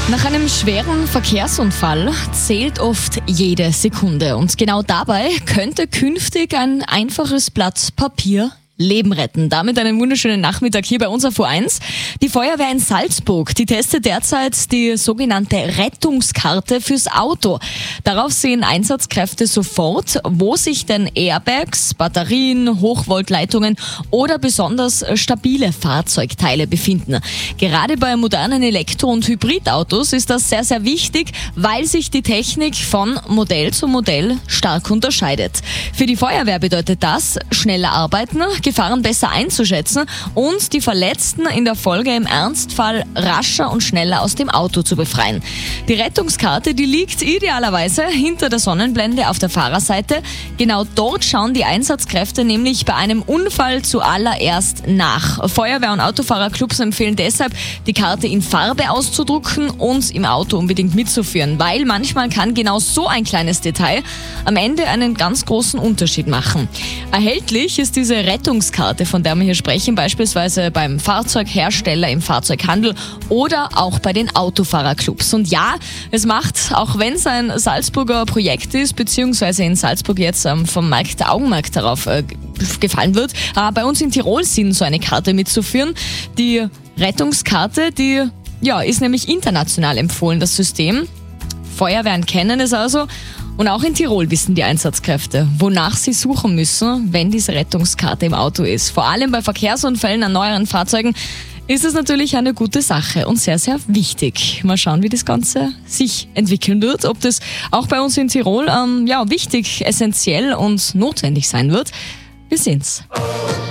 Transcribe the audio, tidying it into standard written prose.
Nach einem schweren Verkehrsunfall zählt oft jede Sekunde. Und genau dabei könnte künftig ein einfaches Blatt Papier Leben retten. Damit einen wunderschönen Nachmittag hier bei uns auf U1. Die Feuerwehr in Salzburg, die testet derzeit die sogenannte Rettungskarte fürs Auto. Darauf sehen Einsatzkräfte sofort, wo sich denn Airbags, Batterien, Hochvoltleitungen oder besonders stabile Fahrzeugteile befinden. Gerade bei modernen Elektro- und Hybridautos ist das sehr, sehr wichtig, weil sich die Technik von Modell zu Modell stark unterscheidet. Für die Feuerwehr bedeutet das schneller arbeiten, Gefahren besser einzuschätzen und die Verletzten in der Folge im Ernstfall rascher und schneller aus dem Auto zu befreien. Die Rettungskarte, die liegt idealerweise hinter der Sonnenblende auf der Fahrerseite. Genau dort schauen die Einsatzkräfte nämlich bei einem Unfall zuallererst nach. Feuerwehr- und Autofahrerclubs empfehlen deshalb, die Karte in Farbe auszudrucken und im Auto unbedingt mitzuführen, weil manchmal kann genau so ein kleines Detail am Ende einen ganz großen Unterschied machen. Erhältlich ist diese Rettungskarte, von der wir hier sprechen, beispielsweise beim Fahrzeughersteller, im Fahrzeughandel oder auch bei den Autofahrerclubs. Und ja, es macht, auch wenn es ein Salzburger Projekt ist, beziehungsweise in Salzburg jetzt vom Markt der Augenmerk darauf gefallen wird, bei uns in Tirol Sinn, so eine Karte mitzuführen. Die Rettungskarte, die ist nämlich international empfohlen, das System. Feuerwehren kennen es also. Und auch in Tirol wissen die Einsatzkräfte, wonach sie suchen müssen, wenn diese Rettungskarte im Auto ist. Vor allem bei Verkehrsunfällen an neueren Fahrzeugen ist es natürlich eine gute Sache und sehr, sehr wichtig. Mal schauen, wie das Ganze sich entwickeln wird, ob das auch bei uns in Tirol wichtig, essentiell und notwendig sein wird. Wir sehen's.